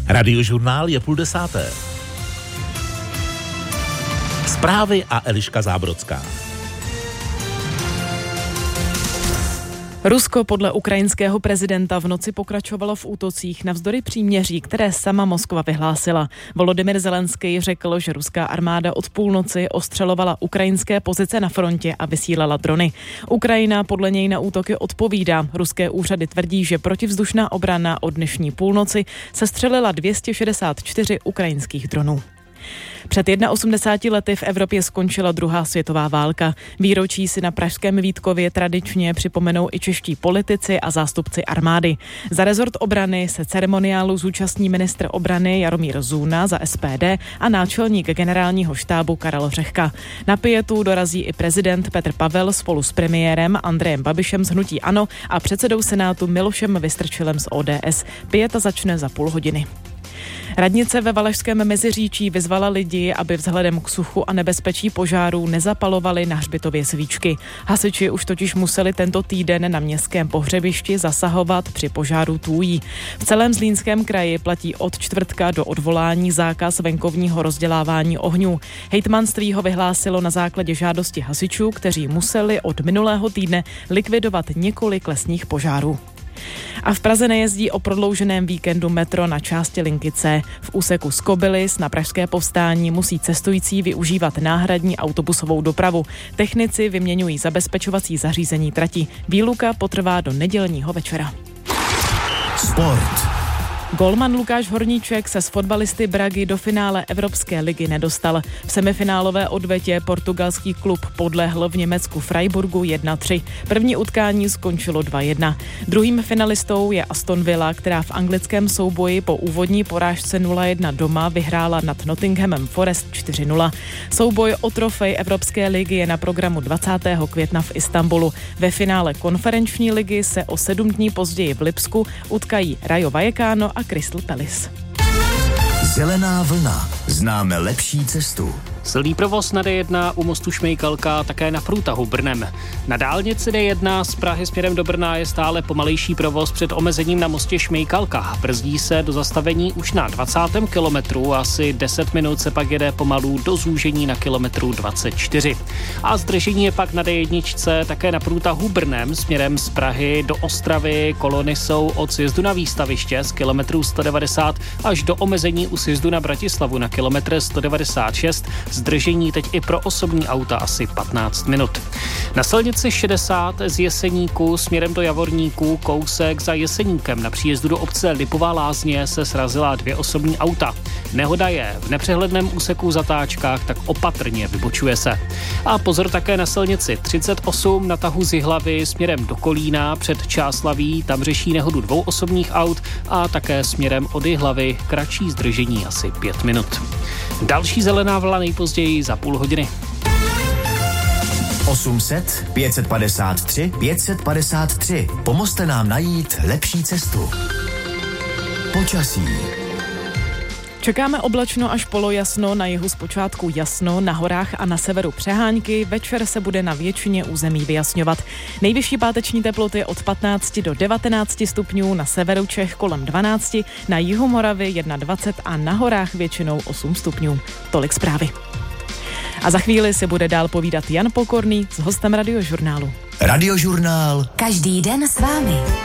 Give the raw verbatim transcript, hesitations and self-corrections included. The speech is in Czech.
Radiožurnál je půl desáté. Zprávy a Eliška Zábrodská. Rusko podle ukrajinského prezidenta v noci pokračovalo v útocích navzdory příměří, které sama Moskva vyhlásila. Volodymyr Zelenský řekl, že ruská armáda od půlnoci ostřelovala ukrajinské pozice na frontě a vysílala drony. Ukrajina podle něj na útoky odpovídá. Ruské úřady tvrdí, že protivzdušná obrana od dnešní půlnoci sestřelila dvě stě šedesát čtyři ukrajinských dronů. Před osmdesáti lety v Evropě skončila druhá světová válka. Výročí si na pražském Vítkově tradičně připomenou i čeští politici a zástupci armády. Za rezort obrany se ceremoniálu zúčastní ministr obrany Jaromír Zůna za S P D a náčelník generálního štábu Karel Řehka. Na pijetu dorazí i prezident Petr Pavel spolu s premiérem Andrejem Babišem z hnutí ANO a předsedou Senátu Milošem Vystrčilem z O D S. Pijeta začne za půl hodiny. Radnice ve Valašském Meziříčí vyzvala lidi, aby vzhledem k suchu a nebezpečí požárů nezapalovali na hřbitově svíčky. Hasiči už totiž museli tento týden na městském pohřebišti zasahovat při požáru tůjí. V celém Zlínském kraji platí od čtvrtka do odvolání zákaz venkovního rozdělávání ohňů. Hejtmanství ho vyhlásilo na základě žádosti hasičů, kteří museli od minulého týdne likvidovat několik lesních požárů. A v Praze nejezdí o prodlouženém víkendu metro na části linky C. V úseku z Kobylis na Pražské Povstání musí cestující využívat náhradní autobusovou dopravu. Technici vyměňují zabezpečovací zařízení trati. Výluka potrvá do nedělního večera. Sport. Golman Lukáš Horníček se s fotbalisty Bragy do finále Evropské ligy nedostal. V semifinálové odvetě portugalský klub podlehl v Německu Freiburgu jedna tři. První utkání skončilo dva jedna. Druhým finalistou je Aston Villa, která v anglickém souboji po úvodní porážce nula jedna doma vyhrála nad Nottinghamem Forest čtyři nula. Souboj o trofej Evropské ligy je na programu dvacátého května v Istanbulu. Ve finále konferenční ligy se o sedm dní později v Lipsku utkají Rayo Vallecano a Crystal Palace. Zelená vlna. Známe lepší cestu. Silný provoz na D jedna u mostu Šmejkalka, také na průtahu Brnem. Na dálnici D jedna z Prahy směrem do Brna je stále pomalejší provoz před omezením na mostě Šmejkalka. Brzdí se do zastavení už na dvacátém kilometru, asi deset minut se pak jede pomalu do zúžení na kilometru dvacet čtyři. A zdržení je pak na D jedna také na průtahu Brnem směrem z Prahy do Ostravy. Kolony jsou od sjezdu na Výstaviště z kilometru sto devadesát až do omezení u sjezdu na Bratislavu na kilometr sto devadesát šest. Zdržení teď i pro osobní auta asi patnáct minut. Na silnici šedesát z Jeseníku směrem do Javorníku kousek za Jeseníkem na příjezdu do obce Lipová Lázně se srazila dvě osobní auta. Nehoda je v nepřehledném úseku zatáčkách, tak opatrně vybočuje se. A pozor také na silnici třicet osm na tahu z Jihlavy směrem do Kolína před Čáslaví, tam řeší nehodu dvou osobních aut a také směrem od Jihlavy kratší zdržení asi pět minut. Další zelená vlna nejpozději za půl hodiny. osm set, pět set padesát tři, pět set padesát tři. Pomozte nám najít lepší cestu. Počasí. Čekáme oblačno až polojasno, na jihu zpočátku jasno, na horách a na severu přehánky, večer se bude na většině území vyjasňovat. Nejvyšší páteční teploty od patnácti do devatenácti stupňů, na severu Čech kolem dvanácti, na jihu Moravy dvacet jedna a na horách většinou osm stupňů. Tolik zprávy. A za chvíli se bude dál povídat Jan Pokorný s hostem Radiožurnálu. Radiožurnál. Každý den s vámi.